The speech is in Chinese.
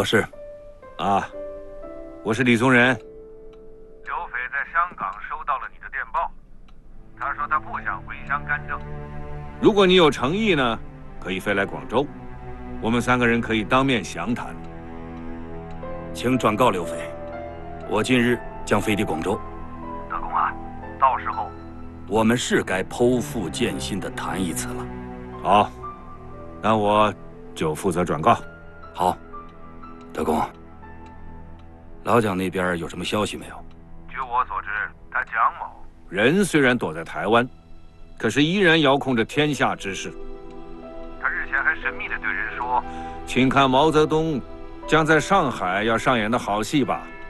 我是。 啊，我是李宗仁。 刘斐在香港收到了你的电报，他说他不想回乡干政。 如果你有诚意呢，可以飞来广州，我们3个人可以当面详谈。 请转告刘斐，我近日将飞抵广州。 德公啊，到时候我们是该剖腹见心地谈一次了。 好，那我就负责转告。 好，德公，老蒋那边有什么消息没有？ 据我所知，他蒋某人虽然躲在台湾，可是依然遥控着天下之事。 他日前还神秘地对人说， 请看毛泽东将在上海要上演的好戏吧。